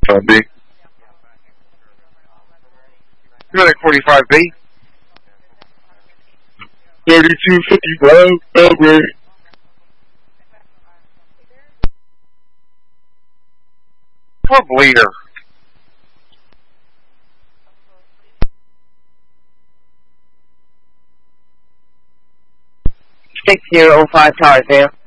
B. Medic 45B. 3255, over. Poor bleeder. 6005 Tower, Sam.